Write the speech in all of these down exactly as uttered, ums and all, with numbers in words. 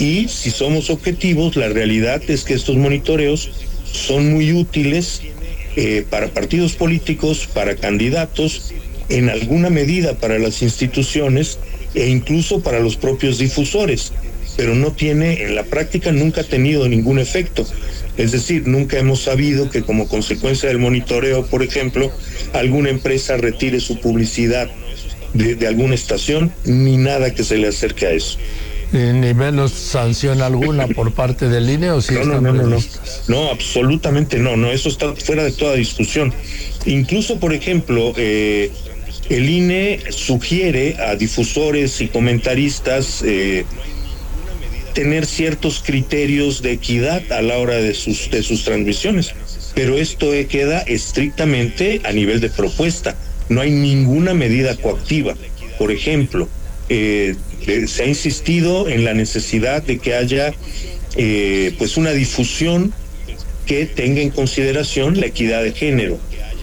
Y si somos objetivos, la realidad es que estos monitoreos son muy útiles eh, para partidos políticos, para candidatos, en alguna medida para las instituciones e incluso para los propios difusores, pero no tiene, en la práctica nunca ha tenido ningún efecto. Es decir, nunca hemos sabido que como consecuencia del monitoreo, por ejemplo, alguna empresa retire su publicidad de, de alguna estación, ni nada que se le acerque a eso. Ni menos sanción alguna por parte del I N E, ¿o si no, no, no, no, no, no, absolutamente no, no, eso está fuera de toda discusión. Incluso, por ejemplo, eh, el I N E sugiere a difusores y comentaristas eh, tener ciertos criterios de equidad a la hora de sus, de sus transmisiones, pero esto queda estrictamente a nivel de propuesta, no hay ninguna medida coactiva. Por ejemplo, eh, Eh, se ha insistido en la necesidad de que haya eh, pues una difusión que tenga en consideración la equidad de género.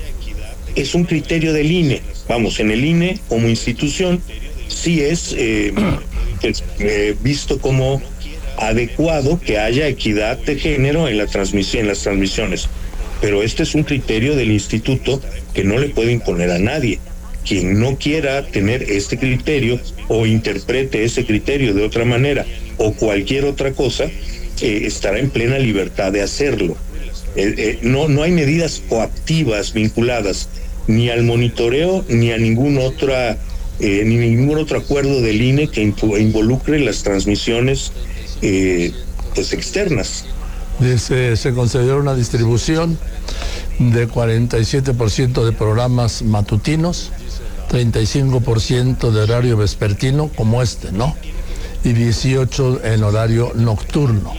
Es un criterio del I N E. Vamos, en el I N E como institución sí es, eh, es eh, visto como adecuado que haya equidad de género en la transmisión, en las transmisiones. Pero este es un criterio del instituto que no le puede imponer a nadie. Quien no quiera tener este criterio o interprete ese criterio de otra manera o cualquier otra cosa, eh, estará en plena libertad de hacerlo. Eh, eh, no, no hay medidas coactivas vinculadas ni al monitoreo ni a ningún otra, eh, ni ningún otro acuerdo del I N E que involucre las transmisiones eh, pues externas. Dice, se consideró una distribución de cuarenta y siete por ciento de programas matutinos, treinta y cinco por ciento de horario vespertino, como este, ¿no? Y dieciocho por ciento en horario nocturno.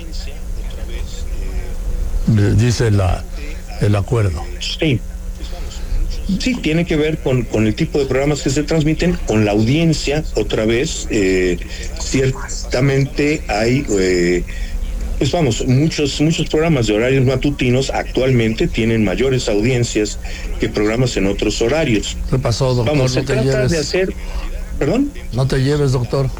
Dice la, el acuerdo. Sí. Sí, tiene que ver con, con el tipo de programas que se transmiten, con la audiencia, otra vez. Eh, ciertamente hay... Eh, Pues vamos, muchos muchos programas de horarios matutinos actualmente tienen mayores audiencias que programas en otros horarios. ¿Qué pasó, doctor? Vamos, se no te trata lleves. de hacer... ¿Perdón? No te lleves, doctor.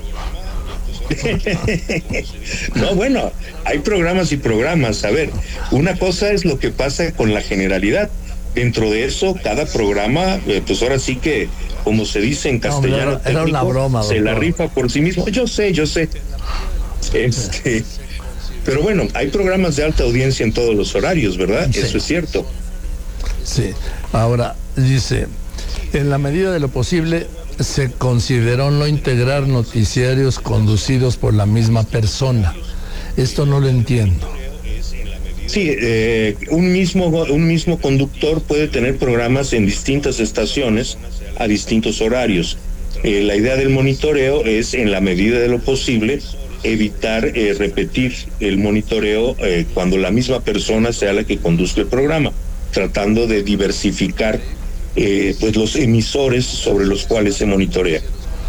No, bueno, hay programas y programas. A ver, una cosa es lo que pasa con la generalidad. Dentro de eso, cada programa, eh, pues ahora sí que, como se dice en castellano, no, era, era una broma, se doctor. la rifa por sí mismo. Yo sé, yo sé. Este... Pero bueno, hay programas de alta audiencia en todos los horarios, ¿verdad? Sí. Eso es cierto. Sí. Ahora, dice, en la medida de lo posible, se consideró no integrar noticiarios conducidos por la misma persona. Esto no lo entiendo. Sí, eh, un mismo, un mismo conductor puede tener programas en distintas estaciones a distintos horarios. Eh, la idea del monitoreo es, en la medida de lo posible, evitar eh, repetir el monitoreo eh, cuando la misma persona sea la que conduzca el programa, tratando de diversificar eh, pues los emisores sobre los cuales se monitorea.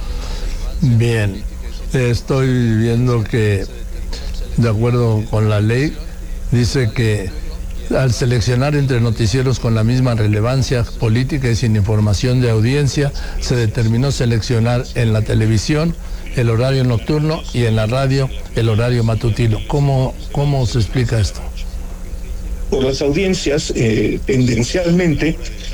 Bien, estoy viendo que, de acuerdo con la ley, dice que al seleccionar entre noticieros con la misma relevancia política y sin información de audiencia, se determinó seleccionar en la televisión el horario nocturno y en la radio el horario matutino. ¿Cómo, cómo se explica esto? Por las audiencias, eh, tendencialmente,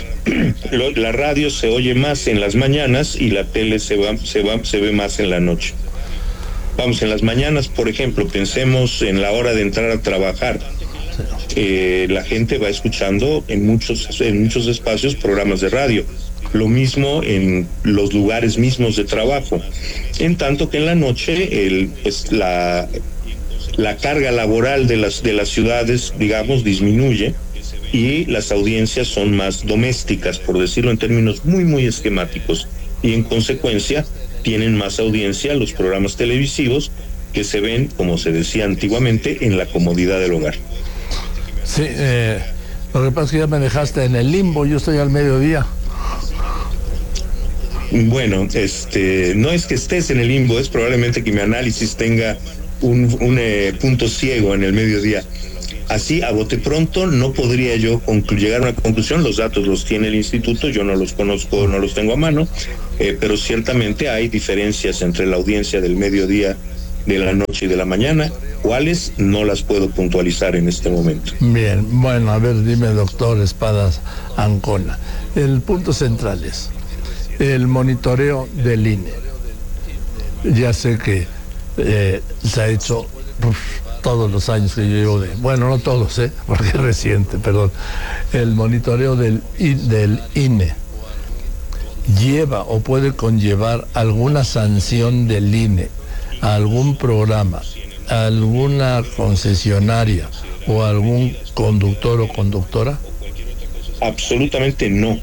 la radio se oye más en las mañanas y la tele se va, se va, se ve más en la noche. Vamos, en las mañanas, por ejemplo, pensemos en la hora de entrar a trabajar. Eh, la gente va escuchando en muchos, en muchos espacios programas de radio. Lo mismo en los lugares mismos de trabajo. En tanto que en la noche, el, pues, la, la carga laboral de las, de las ciudades, digamos, disminuye y las audiencias son más domésticas, por decirlo en términos muy, muy esquemáticos. Y en consecuencia, tienen más audiencia los programas televisivos que se ven, como se decía antiguamente, en la comodidad del hogar. Sí, eh, lo que pasa es que ya me dejaste en el limbo, yo estoy al mediodía. Bueno, este, no es que estés en el limbo, es probablemente que mi análisis tenga un, un eh, punto ciego en el mediodía. Así, a bote pronto, no podría yo conclu- llegar a una conclusión. Los datos los tiene el instituto, yo no los conozco, no los tengo a mano, eh, pero ciertamente hay diferencias entre la audiencia del mediodía de la noche y de la mañana. ¿Cuáles? No las puedo puntualizar en este momento. Bien, bueno, a ver, dime, doctor Espadas Ancona. El punto central es el monitoreo del I N E. Ya sé que eh, se ha hecho uf, todos los años que yo llevo de... Bueno, no todos, ¿eh? Porque es reciente, perdón. El monitoreo del, del I N E lleva o puede conllevar alguna sanción del I N E a algún programa, a alguna concesionaria o a algún conductor o conductora. Absolutamente no.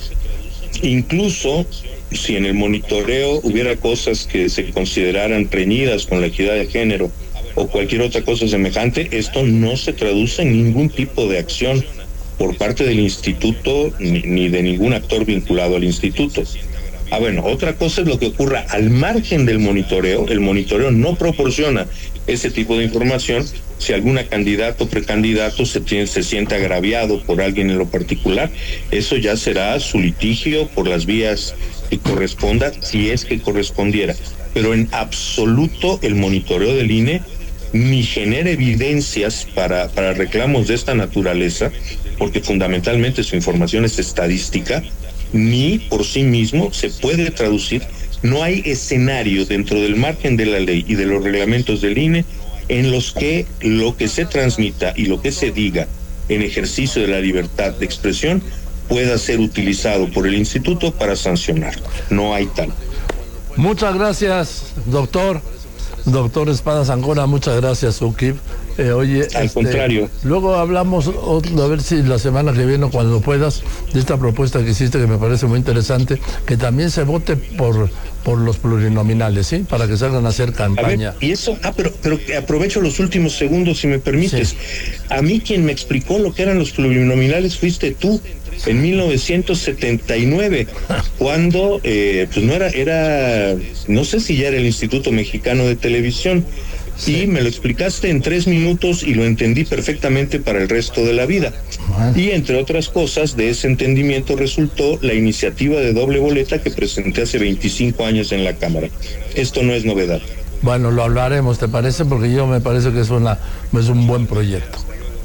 Incluso si en el monitoreo hubiera cosas que se consideraran reñidas con la equidad de género o cualquier otra cosa semejante, esto no se traduce en ningún tipo de acción por parte del instituto ni, ni de ningún actor vinculado al instituto. Ah, bueno, otra cosa es lo que ocurra al margen del monitoreo. El monitoreo no proporciona ese tipo de información. Si algún candidato o precandidato se, tiene, se siente agraviado por alguien en lo particular, eso ya será su litigio por las vías que corresponda, si es que correspondiera. Pero en absoluto el monitoreo del I N E ni genera evidencias para, para reclamos de esta naturaleza, porque fundamentalmente su información es estadística, ni por sí mismo se puede traducir. No hay escenario dentro del margen de la ley y de los reglamentos del I N E en los que lo que se transmita y lo que se diga en ejercicio de la libertad de expresión pueda ser utilizado por el instituto para sancionar. No hay tal. Muchas gracias, doctor. Doctor Espadas Ancona, muchas gracias, U K I P. Eh, oye, al este, contrario. Luego hablamos, otro, a ver si la semana que viene, cuando puedas, de esta propuesta que hiciste, que me parece muy interesante, que también se vote por, por los plurinominales, ¿sí? Para que salgan a hacer campaña. A ver, y eso, ah, pero, pero aprovecho los últimos segundos, si me permites. Sí. A mí quien me explicó lo que eran los plurinominales fuiste tú, en mil novecientos setenta y nueve, cuando, eh, pues no era, era, no sé si ya era el Instituto Mexicano de Televisión, sí. Y me lo explicaste en tres minutos y lo entendí perfectamente para el resto de la vida. Bueno. Y entre otras cosas, de ese entendimiento resultó la iniciativa de doble boleta que presenté hace veinticinco años en la Cámara. Esto no es novedad. Bueno, lo hablaremos, ¿te parece? Porque yo me parece que es, una, es un buen proyecto.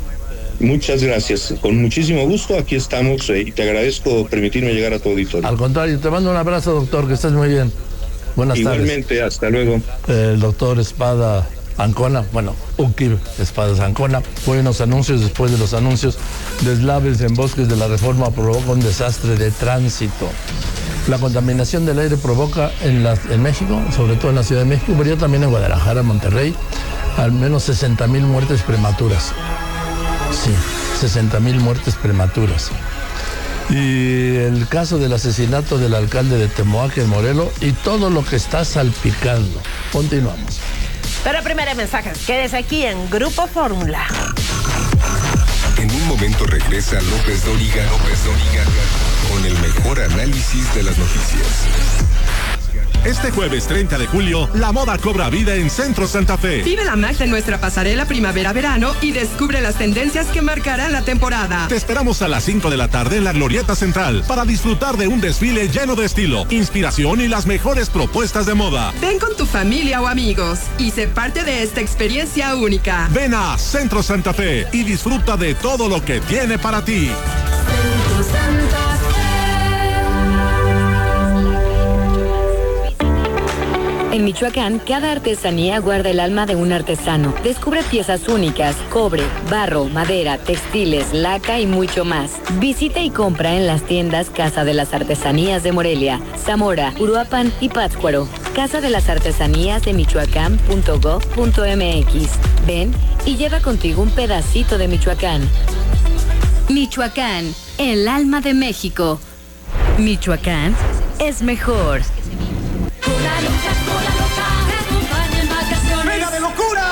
Muchas gracias, con muchísimo gusto, aquí estamos eh, y te agradezco permitirme llegar a tu auditorio. Al contrario, te mando un abrazo, doctor, que estés muy bien. Buenas Igualmente, tardes. Hasta luego. El doctor Espada Ancona, bueno, U K I P Espadas Ancona. Voy a unos anuncios, después de los anuncios, deslaves en bosques de la Reforma provoca un desastre de tránsito. La contaminación del aire provoca en, la, en México, sobre todo en la Ciudad de México, pero también en Guadalajara, Monterrey, al menos sesenta mil muertes prematuras. Sí, sesenta mil muertes prematuras. Y el caso del asesinato del alcalde de Temoac en Morelos y todo lo que está salpicando. Continuamos. Pero primero mensajes, quédese aquí en Grupo Fórmula. En un momento regresa López Dóriga, López Dóriga, con el mejor análisis de las noticias. Este jueves treinta de julio, la moda cobra vida en Centro Santa Fe. Vive la magia de nuestra pasarela primavera-verano y descubre las tendencias que marcarán la temporada. Te esperamos a las cinco de la tarde en la Glorieta Central para disfrutar de un desfile lleno de estilo, inspiración y las mejores propuestas de moda. Ven con tu familia o amigos y sé parte de esta experiencia única. Ven a Centro Santa Fe y disfruta de todo lo que tiene para ti. Centro Santa Fe. En Michoacán, cada artesanía guarda el alma de un artesano. Descubre piezas únicas, cobre, barro, madera, textiles, laca y mucho más. Visita y compra en las tiendas Casa de las Artesanías de Morelia, Zamora, Uruapan y Pátzcuaro. Casa de las Artesanías de Michoacán punto gob punto m x. Ven y lleva contigo un pedacito de Michoacán. Michoacán, el alma de México. Michoacán es mejor. ¡Venga de locura!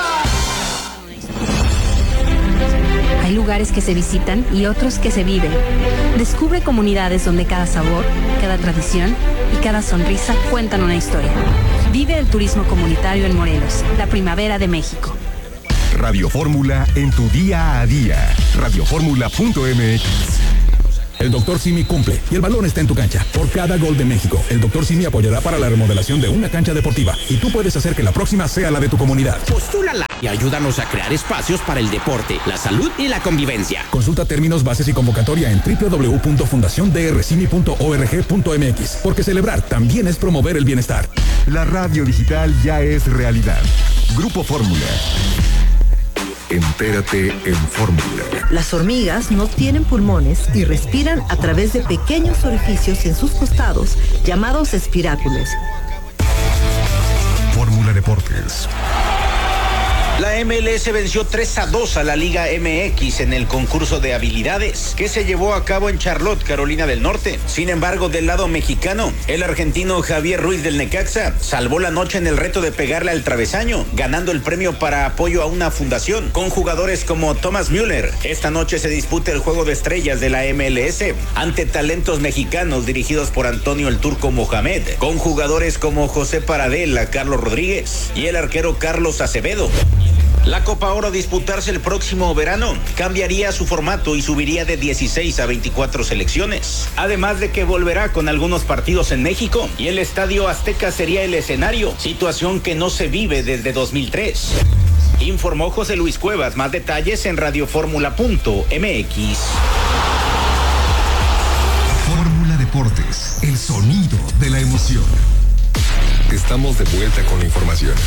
Hay lugares que se visitan y otros que se viven. Descubre comunidades donde cada sabor, cada tradición y cada sonrisa cuentan una historia. Vive el turismo comunitario en Morelos, la primavera de México. Radio Fórmula en tu día a día. radio fórmula punto m x. El doctor Simi cumple y el balón está en tu cancha. Por cada gol de México, el doctor Simi apoyará para la remodelación de una cancha deportiva y tú puedes hacer que la próxima sea la de tu comunidad. Postúlala y ayúdanos a crear espacios para el deporte, la salud y la convivencia. Consulta términos, bases y convocatoria en doble u doble u doble u punto fundación d r cimi punto org punto m x, porque celebrar también es promover el bienestar. La radio digital ya es realidad. Grupo Fórmula. Entérate en Fórmula. Las hormigas no tienen pulmones y respiran a través de pequeños orificios en sus costados, llamados espiráculos. Fórmula Deportes. La M L S venció tres a dos a la Liga M X en el concurso de habilidades que se llevó a cabo en Charlotte, Carolina del Norte. Sin embargo, del lado mexicano, el argentino Javier Ruiz del Necaxa salvó la noche en el reto de pegarle al travesaño, ganando el premio para apoyo a una fundación con jugadores como Thomas Müller. Esta noche se disputa el juego de estrellas de la M L S ante talentos mexicanos dirigidos por Antonio el Turco Mohamed, con jugadores como José Paradela, Carlos Rodríguez y el arquero Carlos Acevedo. La Copa Oro a disputarse el próximo verano cambiaría su formato y subiría de dieciséis a veinticuatro selecciones. Además de que volverá con algunos partidos en México y el Estadio Azteca sería el escenario, situación que no se vive desde dos mil tres. Informó José Luis Cuevas. Más detalles en radioformula punto m x. Fórmula Deportes, el sonido de la emoción. Estamos de vuelta con la información.